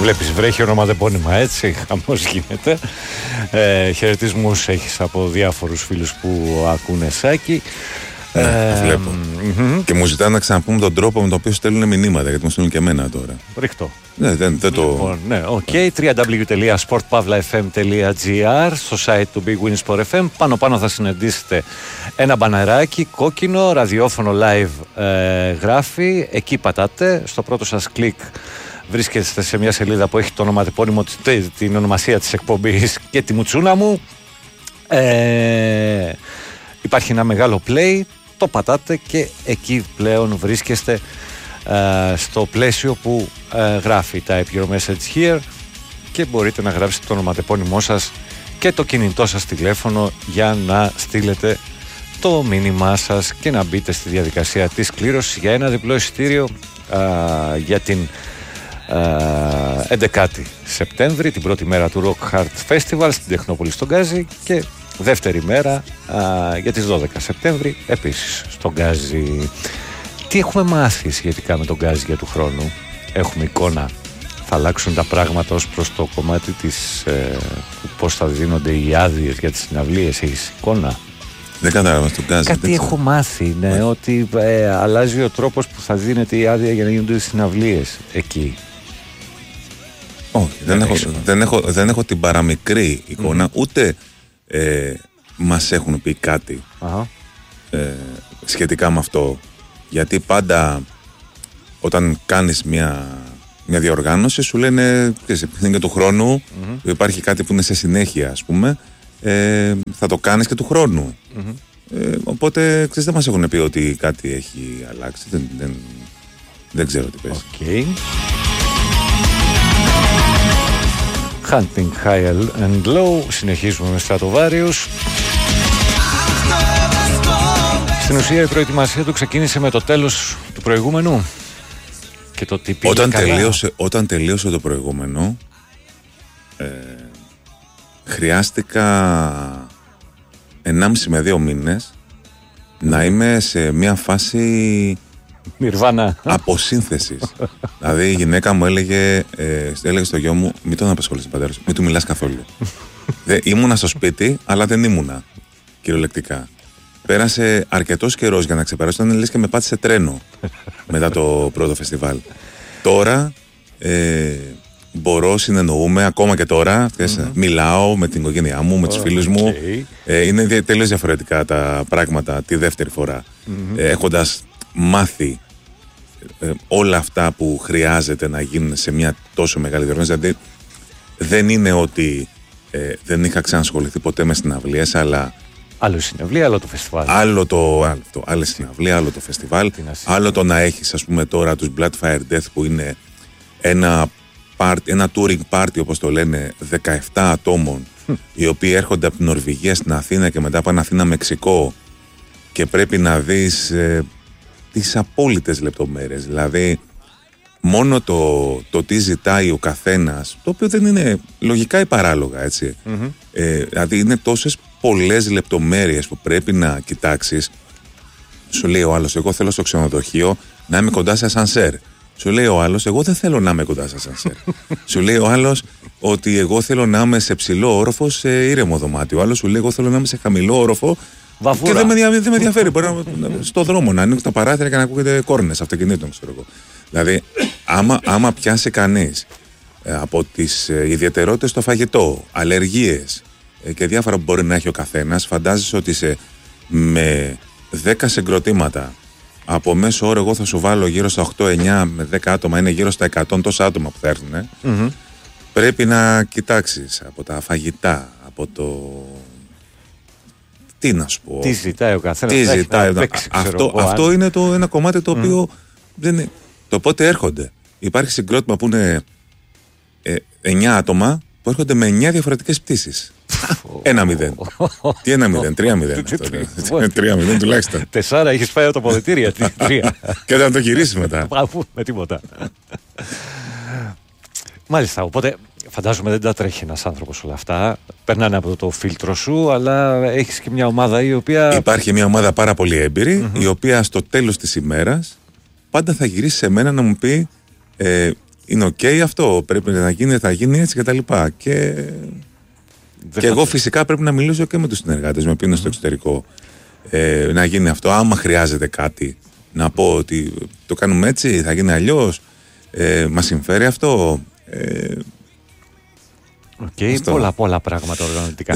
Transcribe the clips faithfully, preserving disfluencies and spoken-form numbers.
Βλέπεις, βρέχει ονοματεπώνυμα, έτσι, χαμός γίνεται. Ε, χαιρετισμούς έχεις από διάφορους φίλους που ακούνε Σάκη. Ναι, ε, το βλέπω. Mm-hmm. Και μου ζητάνε να ξαναπούμε τον τρόπο με τον οποίο στέλνουν μηνύματα, γιατί μου στέλνουν και εμένα τώρα. Ρίχτω. Ναι, δεν, δεν το... Λοιπόν, ναι, οκ. Okay. double-u double-u double-u τελεία sport pavla f m τελεία g r στο site του Big Win Sport εφ εμ. Πάνω πάνω θα συναντήσετε ένα μπανεράκι κόκκινο, ραδιόφωνο live ε, γράφει. Εκεί πατάτε. Στο πρώτο σας κλικ βρίσκεστε σε μια σελίδα που έχει το ονοματεπώνυμο, την ονομασία της εκπομπής και τη μουτσούνα μου. Ε, υπάρχει ένα μεγάλο play. Το πατάτε και εκεί πλέον βρίσκεστε uh, στο πλαίσιο που uh, γράφει type your message here και μπορείτε να γράψετε το ονοματεπώνυμό σας και το κινητό σας τηλέφωνο για να στείλετε το μήνυμά σας και να μπείτε στη διαδικασία της κλήρωσης για ένα διπλό εισιτήριο uh, για την uh, έντεκα Σεπτέμβρη, την πρώτη μέρα του Rock Hard Festival στην Τεχνόπολη στον Γκάζι, και δεύτερη μέρα α, για τις δώδεκα Σεπτέμβρη επίσης στον Γκάζι. Τι έχουμε μάθει σχετικά με τον Γκάζι για του χρόνου? Έχουμε εικόνα? Θα αλλάξουν τα πράγματα ως προς το κομμάτι της ε, πώς θα δίνονται οι άδειες για τις συναυλίες? Έχεις εικόνα? Δεν κατάλαβα στον Γκάζι. Κάτι έχω μάθει, ναι, yeah. ότι ε, αλλάζει ο τρόπος που θα δίνεται η άδεια για να γίνονται τις συναυλίες εκεί. Όχι, δεν, δεν, έχω, δεν, έχω, δεν έχω την παραμικρή εικόνα, mm. ούτε Ε, μας έχουν πει κάτι uh-huh. ε, σχετικά με αυτό, γιατί πάντα όταν κάνεις μια, μια διοργάνωση σου λένε είναι του χρόνου, mm-hmm. υπάρχει κάτι που είναι σε συνέχεια, ας πούμε, ε, θα το κάνεις και του χρόνου, mm-hmm. ε, οπότε ξέρεις, δεν μας έχουν πει ότι κάτι έχει αλλάξει, δεν, δεν, δεν ξέρω τι πες. Okay. Hunting High and Low. Συνεχίζουμε με Στρατοβάριους. Στην ουσία η προετοιμασία του ξεκίνησε με το τέλος του προηγούμενου και το τι πήγε όταν καλά. τελείωσε, όταν τελείωσε το προηγούμενο ε, χρειάστηκα ενάμιση με δύο μήνες να είμαι σε μια φάση Νιρβάνα αποσύνθεσης. Δηλαδή η γυναίκα μου έλεγε, ε, έλεγε στο γιο μου, μην τον απασχολείς τον πατέρα σου, μην του μιλάς καθόλου. Δε, ήμουνα στο σπίτι, αλλά δεν ήμουνα κυριολεκτικά. Πέρασε αρκετός καιρός για να ξεπεράσω, ήταν λες και με πάτησε τρένο μετά το πρώτο φεστιβάλ. Τώρα ε, μπορώ, συνεννοούμε ακόμα και τώρα, mm-hmm. μιλάω με την οικογένειά μου, με τους oh, φίλους μου. Okay. Ε, είναι τελείως διαφορετικά τα πράγματα τη δεύτερη φορά. Mm-hmm. Ε, έχοντας μάθει ε, όλα αυτά που χρειάζεται να γίνουν σε μια τόσο μεγάλη διοργάνωση. Δηλαδή δεν είναι ότι ε, δεν είχα ξανασχοληθεί ποτέ με συναυλίες, αλλά άλλο συναυλία, άλλο το φεστιβάλ. Άλλο το άλλο, το, άλλο συναυλία, άλλο το φεστιβάλ. Άλλο το να έχεις, ας πούμε, τώρα τους Blood Fire Death, που είναι ένα, part, ένα touring party, όπως το λένε, δεκαεπτά ατόμων, hm. οι οποίοι έρχονται από την Νορβηγία στην Αθήνα και μετά πάνε Αθήνα Μεξικό, και πρέπει να δεις ε, τις απόλυτες λεπτομέρειες. Δηλαδή μόνο το, το τι ζητάει ο καθένας, το οποίο δεν είναι λογικά ή παράλογα, έτσι. Mm-hmm. Ε, δηλαδή είναι τόσες πολλές λεπτομέρειες που πρέπει να κοιτάξεις. Σου λέει ο άλλος, εγώ θέλω στο ξενοδοχείο να είμαι κοντά σε ασανσέρ. Σου λέει ο άλλος, εγώ δεν θέλω να είμαι κοντά σε ασανσέρ. Σου λέει ο άλλος ότι εγώ θέλω να είμαι σε ψηλό όροφο, σε ήρεμο δωμάτιο. Ο άλλος σου λέει, εγώ θέλω να είμαι σε χαμηλό όροφο. Βαφούρα. Και δεν με, δια, δεν με ενδιαφέρει. Μπορεί να, στο δρόμο να ανοίξει τα παράθυρα και να ακούγεται κόρνες αυτοκινήτων, ξέρω εγώ. Δηλαδή, άμα, άμα πιάσει κανείς ε, από τις ε, ιδιαιτερότητες στο φαγητό, αλλεργίες ε, και διάφορα που μπορεί να έχει ο καθένας, φαντάζεσαι ότι σε, με δέκα συγκροτήματα από μέσο όρο, εγώ θα σου βάλω γύρω στα οκτώ εννιά με δέκα άτομα, είναι γύρω στα εκατό τόσα άτομα που θα έρθουν. Ε. Mm-hmm. Πρέπει να κοιτάξεις από τα φαγητά, από το. Τι να σου πω. Τι ζητάει ο καθένας. Τι ζητάει. Παίξει, αυτό πω, αυτό αν... είναι το, ένα κομμάτι το οποίο mm. δεν είναι. Το πότε έρχονται. Υπάρχει συγκρότημα που είναι ε, εννιά άτομα που έρχονται με εννιά διαφορετικές πτήσεις. Ένα μηδέν. Τι ένα μηδέν, τρία μηδέν. Τρία μηδέν τουλάχιστον. Τεσσάρα έχεις φάει από τα ποδητήρια. Και θα το γυρίσεις μετά. Με τίποτα. Μάλιστα, οπότε φαντάζομαι δεν τα τρέχει ένας άνθρωπος όλα αυτά. Περνάνε από το φίλτρο σου, αλλά έχεις και μια ομάδα η οποία. Υπάρχει μια ομάδα πάρα πολύ έμπειρη, mm-hmm. η οποία στο τέλος της ημέρας πάντα θα γυρίσει σε μένα να μου πει ε, είναι οκ okay αυτό, πρέπει να γίνει, θα γίνει έτσι και τα λοιπά. Και, και εγώ φυσικά πρέπει να μιλήσω και με τους συνεργάτες με που είναι mm-hmm. στο εξωτερικό. Ε, να γίνει αυτό, άμα χρειάζεται κάτι, να πω ότι το κάνουμε έτσι, θα γίνει αλλιώς, ε, μας συμφέρει αυτό. Ε, Οκ, okay, πολλά πολλά πράγματα οργανωτικά.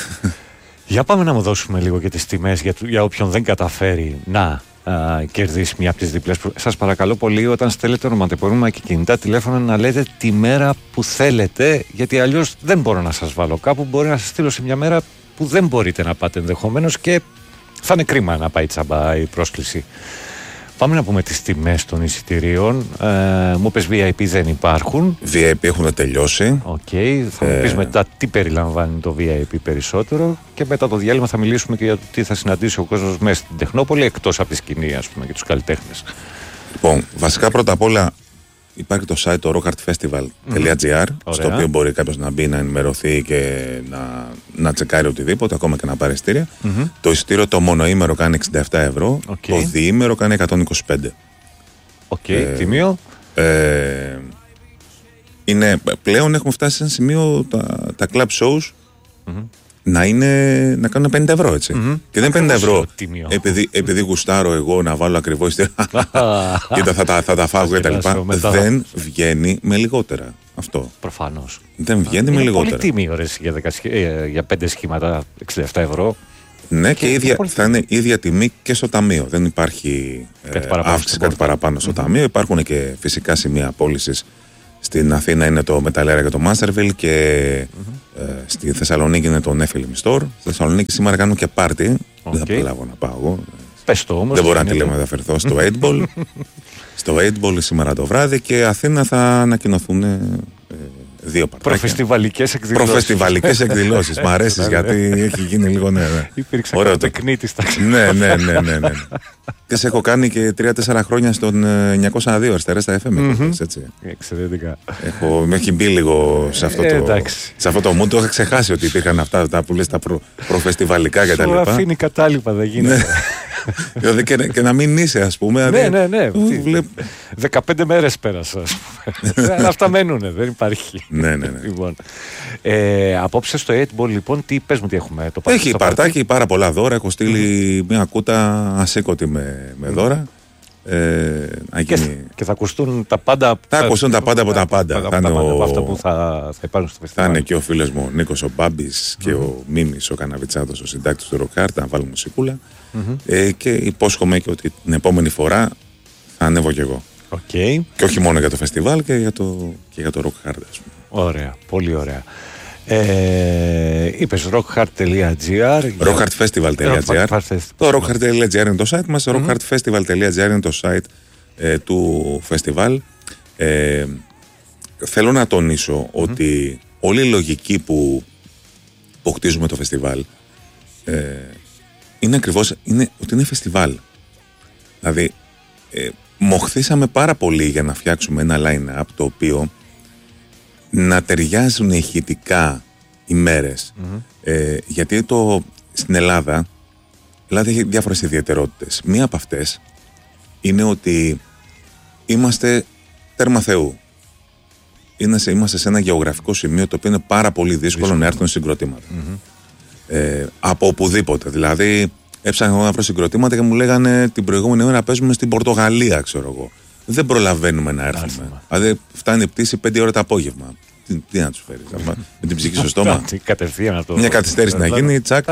Για πάμε να μου δώσουμε λίγο και τις τιμές για, για όποιον δεν καταφέρει να α, κερδίσει μια από τις διπλές. Σας παρακαλώ πολύ, όταν στέλνετε ονοματεπώνυμα και κινητά τηλέφωνα, να λέτε τη μέρα που θέλετε, γιατί αλλιώς δεν μπορώ να σας βάλω κάπου. Μπορεί να σας στείλω σε μια μέρα που δεν μπορείτε να πάτε ενδεχομένως και θα είναι κρίμα να πάει τσαμπά η πρόσκληση. Πάμε να πούμε τις τιμές των εισιτηρίων. Ε, μου πες βι άι πι δεν υπάρχουν. βι άι πι έχουν τελειώσει. Οκ. Okay. Θα ε... μου πεις μετά τι περιλαμβάνει το βι άι πι περισσότερο. Και μετά το διάλειμμα θα μιλήσουμε και για το τι θα συναντήσει ο κόσμος μέσα στην Τεχνόπολη, εκτός από τη σκηνή, ας πούμε, και τους καλλιτέχνες. Λοιπόν, βασικά πρώτα απ' όλα υπάρχει το site το rockhartfestival τελεία τζι άρ, mm. στο οποίο μπορεί κάποιος να μπει, να ενημερωθεί και να, να τσεκάρει οτιδήποτε, ακόμα και να πάρει εισιτήρια. Mm-hmm. Το εισιτήριο το μονοήμερο κάνει εξήντα επτά ευρώ, okay. το διήμερο κάνει εκατόν είκοσι πέντε. Οκ, okay, ε, τιμίο. Ε, είναι, πλέον έχουμε φτάσει σε ένα σημείο τα, τα club shows mm-hmm. να, είναι, να κάνουν πενήντα ευρώ, έτσι. Mm-hmm. Και δεν πενήντα ευρώ επειδή, επειδή γουστάρω εγώ να βάλω ακριβώς εισιτήρια κοίτα θα τα, θα τα φάγω και τα λοιπά. Δεν βγαίνει με λιγότερα αυτό. Προφανώς. Δεν βγαίνει με λιγότερα. Είναι πολύ τίμιο ρε, για, δεκα, για πέντε σχήματα εξήντα επτά ευρώ. Ναι, και, και ίδια, πολύ... θα είναι ίδια τιμή και στο ταμείο. Δεν υπάρχει κάτι ε, αύξηση, κάτι παραπάνω στο mm-hmm. ταμείο. Υπάρχουν και φυσικά σημεία πώλησης. Στην Αθήνα είναι το Μεταλλέρα και το Masterville και mm-hmm. ε, στη Θεσσαλονίκη είναι το Nephilim Store. Στη Θεσσαλονίκη σήμερα κάνουν και πάρτι. Okay. Δεν θα προλάβω να πάω εγώ. Πες το όμως. Δεν μπορώ να τηλεμεταφερθώ στο eight ball. Στο eight ball σήμερα το βράδυ και Αθήνα θα ανακοινωθούν ε, δύο παρτάκια. Προφεστιβαλικές εκδηλώσεις. Προφεστιβαλικές εκδηλώσεις. Μ' αρέσει γιατί έχει γίνει λίγο ναι. ναι. Υπήρξε κάποιο τεκνίτη στα ναι, ναι, ναι, ναι, ναι. Και σε έχω κάνει και τρία-τέσσερα χρόνια στον εννιακόσια δύο αριστερές στα εφ εμ. Mm-hmm. Έτσι. Εξαιρετικά. Έχω, με έχει μπει λίγο σε αυτό, ε, το, σε αυτό το μου. Το είχα ξεχάσει ότι υπήρχαν αυτά τα που λες τα προ, προφεστιβαλικά κτλ. Σου αφήνει κατάλοιπα, δεν γίνεται. Δηλαδή και, και να μην είσαι, ας πούμε. Ναι, ναι, ναι. Βλέπ... δεκαπέντε μέρες πέρασα, ας πούμε. Αλλά αυτά μένουνε, δεν υπάρχει. Ναι, ναι, ναι. Λοιπόν, ε, απόψε στο eight ball, λοιπόν, τι πες μου τι έχουμε. Το έχει παρτάκι, πάρα πολλά δώρα. Έχω στείλει mm-hmm. μια κούτα ασήκωτη με, με δώρα. Ε, και, γίνει... και θα ακουστούν τα πάντα. Θα ακουστούν τα πάντα από τα πάντα. Θα είναι ο... αυτά που θα, θα υπάρχουν στο φεστιβάλ. Θα είναι και ο φίλος μου ο Νίκος ο Μπάμπης mm-hmm. και ο Μίμης ο Καναβιτσάδος, ο συντάκτης του Rock Hard, να βάλουν μουσικούλα. Mm-hmm. Ε, και υπόσχομαι και ότι την επόμενη φορά θα ανέβω κι εγώ. Okay. Και όχι μόνο για το φεστιβάλ και για το, και για το Rock Hard, ας πούμε. Ωραία, πολύ ωραία. Ε, είπες rockheart τελεία τζι άρ rockheartfestival τελεία τζι άρ Το rockheart τελεία τζι άρ είναι το site μας. Το mm-hmm. rockheartfestival τελεία τζι άρ είναι το site ε, του φεστιβάλ. ε, Θέλω να τονίσω mm-hmm. ότι όλη η λογική που, που χτίζουμε το φεστιβάλ ε, είναι ακριβώς είναι, ότι είναι φεστιβάλ. Δηλαδή ε, μοχθήσαμε πάρα πολύ για να φτιάξουμε ένα line-up το οποίο να ταιριάζουν ηχητικά οι μέρες. Mm-hmm. Ε, γιατί το, στην Ελλάδα, η Ελλάδα έχει διάφορες ιδιαιτερότητες. Μία από αυτές είναι ότι είμαστε τέρμα Θεού. Είναι σε, είμαστε σε ένα γεωγραφικό σημείο το οποίο είναι πάρα πολύ δύσκολο, δύσκολο. να έρθουν συγκροτήματα. Mm-hmm. Ε, από οπουδήποτε. Δηλαδή, έψαχνα να βρω συγκροτήματα και μου λέγανε την προηγούμενη ώρα παίζουμε στην Πορτογαλία, ξέρω εγώ. Δεν προλαβαίνουμε να έρθουμε. Άσχημα. Δηλαδή, φτάνει η πτήση πέντε ώρα το απόγευμα. Τι, τι να του φέρει, με την ψυχή στο στόμα. Κατευθείαν το. Μια καθυστέρηση να γίνει, τσακ.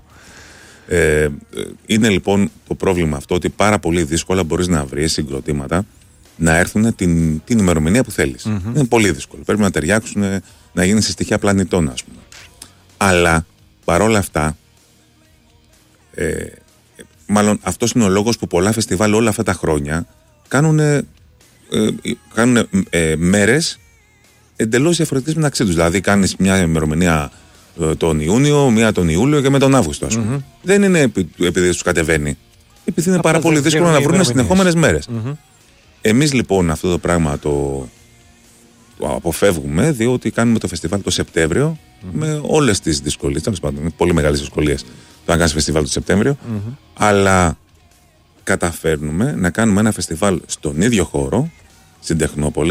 Ε, είναι λοιπόν το πρόβλημα αυτό ότι πάρα πολύ δύσκολα μπορεί να βρει συγκροτήματα να έρθουν την, την ημερομηνία που θέλει. Mm-hmm. Είναι πολύ δύσκολο. Πρέπει να ταιριάξουν, να γίνει σε στοιχεία πλανητών, α πούμε. Αλλά παρόλα αυτά, ε, μάλλον αυτό είναι ο λόγος που πολλά φεστιβάλ όλα αυτά τα χρόνια κάνουν, ε, κάνουν ε, μέρες εντελώς διαφορετικές μεταξύ τους. Δηλαδή κάνεις μια ημερομηνία ε, τον Ιούνιο, μια τον Ιούλιο και με τον Αύγουστο, ας πούμε. Mm-hmm. Δεν είναι επει, επειδή τους κατεβαίνει. Επειδή είναι πάρα πολύ δύσκολο να βρουν συνεχόμενες μέρες. Mm-hmm. Εμείς λοιπόν αυτό το πράγμα το, το αποφεύγουμε, διότι κάνουμε το φεστιβάλ το Σεπτέμβριο mm-hmm. με όλες τις δυσκολίες. Τέλος πάντων, είναι πολύ μεγάλες δυσκολίες το να κάνεις φεστιβάλ το Σεπτέμβριο. Mm-hmm. Αλλά καταφέρνουμε να κάνουμε ένα φεστιβάλ στον ίδιο χώρο, στην Τεχνόπολη,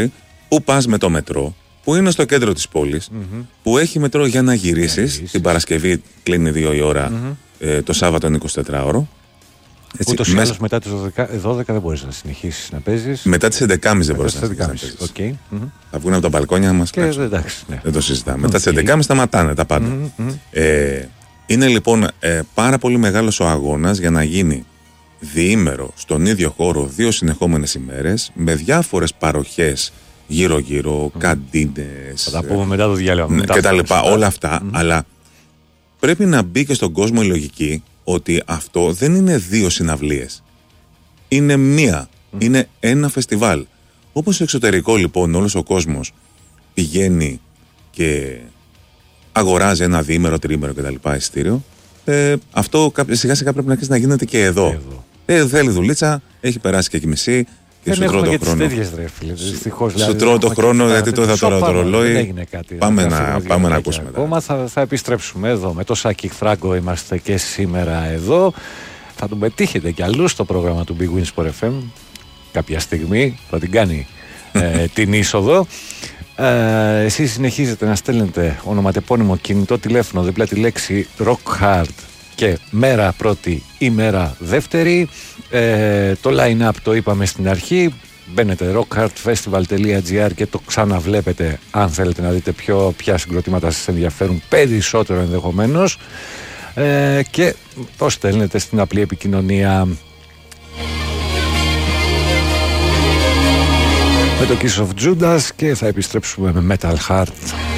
Πού πας με το μετρό, που είναι στο κέντρο της πόλης, mm-hmm. που έχει μετρό για να γυρίσεις. Την Παρασκευή κλείνει δύο η ώρα, mm-hmm. ε, το Σάββατο είναι εικοσιτετράωρο. Ούτως ή άλλως μετά τις δώδεκα δεν μπορείς να συνεχίσεις να παίζεις. Μετά τις έντεκα και μισή δεν μπορείς να συνεχίσεις. Okay. Mm-hmm. Θα βγουν από τα μπαλκόνια μας. Και εντάξει, ναι. Δεν το συζητάμε. Okay. Μετά τις έντεκα και μισή σταματάνε τα πάντα. Mm-hmm. Ε, είναι λοιπόν ε, πάρα πολύ μεγάλος ο αγώνας για να γίνει διήμερο στον ίδιο χώρο δύο συνεχόμενες ημέρες με διάφορες παροχές γύρω-γύρω, mm. καντίνες. Θα τα πούμε μετά το διάλειμμα. Και τα λοιπά, όλα αυτά. Mm. Αλλά πρέπει να μπει και στον κόσμο η λογική ότι αυτό δεν είναι δύο συναυλίες. Είναι μία. Mm. Είναι ένα φεστιβάλ. Όπως στο εξωτερικό λοιπόν όλος ο κόσμος πηγαίνει και αγοράζει ένα διήμερο, τριήμερο κτλ. Εισιτήριο. Ε, αυτό σιγά σιγά πρέπει να αρχίσει να γίνεται και εδώ. εδώ. Ε, θέλει δουλίτσα, έχει περάσει και η μισή. Και δεν σου τρώω το χρόνο. Σου τρώω το χρόνο, γιατί το θα τώρα το ρολόι. Πάμε να, πάμε να ακούσουμε. Ακόμα θα, θα επιστρέψουμε εδώ. Με το Σάκη Φράγκο είμαστε και σήμερα εδώ. Θα τον πετύχετε κι αλλού στο πρόγραμμα του Big Win Sport εφ εμ. Κάποια στιγμή θα την κάνει ε, την είσοδο. Ε, εσείς συνεχίζετε να στέλνετε ονοματεπώνυμο κινητό τηλέφωνο δίπλα τη λέξη Rock Hard και μέρα πρώτη ή μέρα δεύτερη. Ε, το line-up το είπαμε στην αρχή. Μπαίνετε rockhardfestival τελεία gr και το ξαναβλέπετε αν θέλετε να δείτε ποιο, ποια συγκροτήματα σας ενδιαφέρουν περισσότερο ενδεχομένως. Ε, και το στέλνετε στην απλή επικοινωνία. Με το Kiss of Judas και θα επιστρέψουμε με Metal Heart.